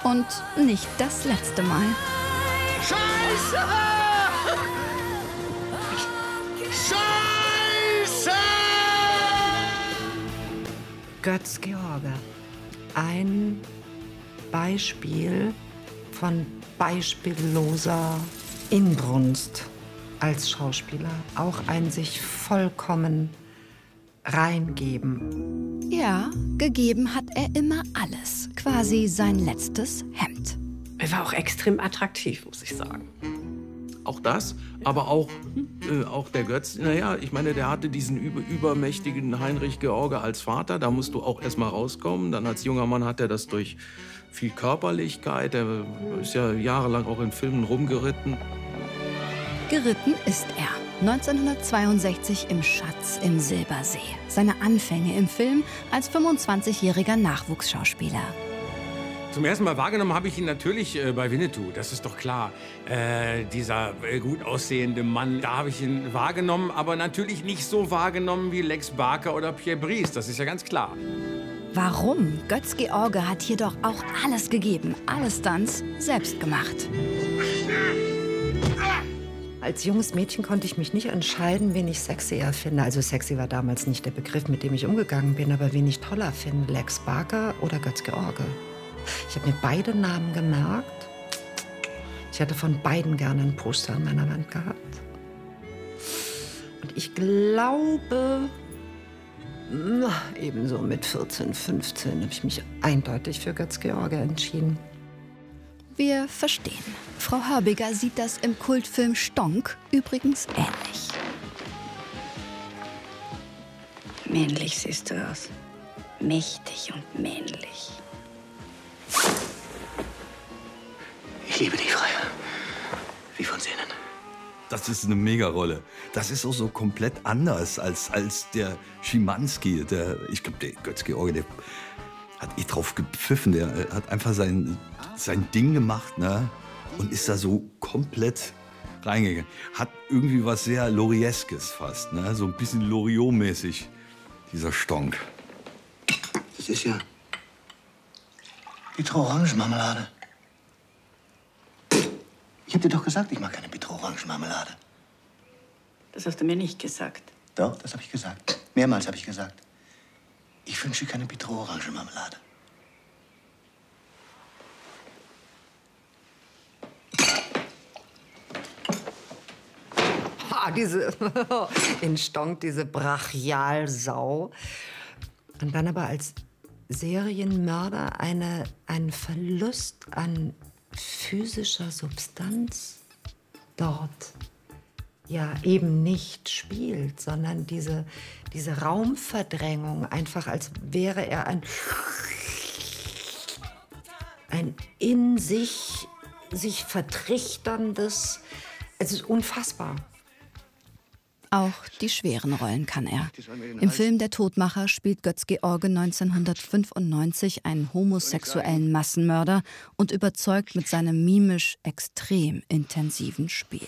Und nicht das letzte Mal. Scheiße! Scheiße! Götz-George. Ein Beispiel von beispielloser Inbrunst als Schauspieler. Auch ein sich vollkommen reingeben. Ja, gegeben hat er immer alles. Quasi sein letztes Hemd. Er war auch extrem attraktiv, muss ich sagen. Auch das, aber auch der Götz. Naja, ich meine, der hatte diesen übermächtigen Heinrich George als Vater. Da musst du auch erst mal rauskommen. Dann als junger Mann hat er das durch viel Körperlichkeit. Er ist ja jahrelang auch in Filmen rumgeritten. Geritten ist er. 1962 im Schatz im Silbersee. Seine Anfänge im Film als 25-jähriger Nachwuchsschauspieler. Zum ersten Mal wahrgenommen habe ich ihn natürlich bei Winnetou, das ist doch klar. Dieser gut aussehende Mann, da habe ich ihn wahrgenommen, aber natürlich nicht so wahrgenommen wie Lex Barker oder Pierre Brice, das ist ja ganz klar. Warum? Götz-George hat hier doch auch alles gegeben, alle Stunts selbst gemacht. Als junges Mädchen konnte ich mich nicht entscheiden, wen ich sexier finde. Also sexy war damals nicht der Begriff, mit dem ich umgegangen bin, aber wen ich toller finde, Lex Barker oder Götz-George. Ich habe mir beide Namen gemerkt. Ich hätte von beiden gerne ein Poster an meiner Wand gehabt. Und ich glaube, ebenso mit 14, 15 habe ich mich eindeutig für Götz-George entschieden. Wir verstehen. Frau Hörbiger sieht das im Kultfilm Stonk übrigens ähnlich. Männlich siehst du aus. Mächtig und männlich. Ich liebe dich, Freier. Wie von Sinnen. Das ist eine Megarolle. Das ist auch so komplett anders als der Schimanski. Ich glaube, der Götz-George, der hat drauf gepfiffen. Der hat einfach sein Ding gemacht, ne? Und ist da so komplett reingegangen. Hat irgendwie was sehr Lorieskes fast, ne? So ein bisschen Loriot-mäßig, dieser Stonk. Das ist ja Bitro-Orangenmarmelade. Ich hab dir doch gesagt, ich mag keine Bitro-Orangenmarmelade. Das hast du mir nicht gesagt. Doch, das habe ich gesagt. Mehrmals habe ich gesagt. Ich wünsche keine Bitro-Orangenmarmelade. In Stonk, diese Brachialsau. Und dann aber als Serienmörder ein Verlust an physischer Substanz dort ja eben nicht spielt, sondern diese Raumverdrängung, einfach als wäre er ein in sich vertrichterndes, es ist unfassbar. Auch die schweren Rollen kann er. Im Film Der Todmacher spielt Götz-George 1995 einen homosexuellen Massenmörder und überzeugt mit seinem mimisch extrem intensiven Spiel.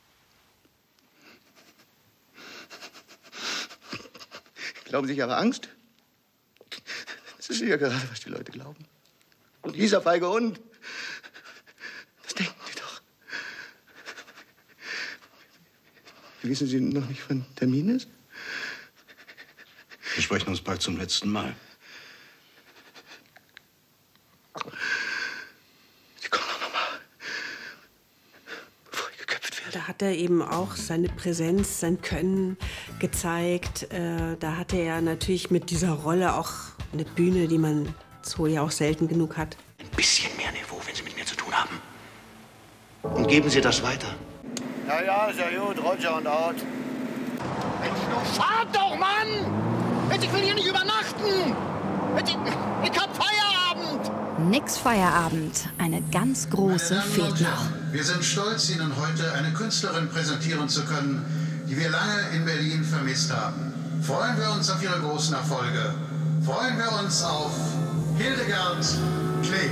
Glauben Sie, ich habe Angst? Das ist ja gerade, was die Leute glauben. Und dieser feige Hund, das denken die doch. Wissen Sie noch nicht, wann Termin ist? Wir sprechen uns bald zum letzten Mal. Sie kommen doch noch mal, bevor ich geköpft werde. Da hat er eben auch seine Präsenz, sein Können gezeigt. Da hatte er natürlich mit dieser Rolle auch eine Bühne, die man so ja auch selten genug hat. Ein bisschen mehr Niveau, wenn Sie mit mir zu tun haben. Und geben Sie das weiter. Ja, ist ja gut. Roger und out. Mensch, du fahrt doch, Mann! Ich will hier nicht übernachten! Ich hab Feierabend! Nix Feierabend. Eine ganz große fehlt noch. Wir sind stolz, Ihnen heute eine Künstlerin präsentieren zu können, die wir lange in Berlin vermisst haben. Freuen wir uns auf Ihre großen Erfolge. Freuen wir uns auf Hildegard Knef.